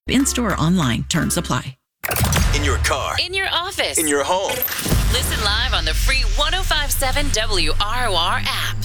In-store or online. Terms apply. In your car. In your office. In your home. Listen live on the free 105.7 WROR app.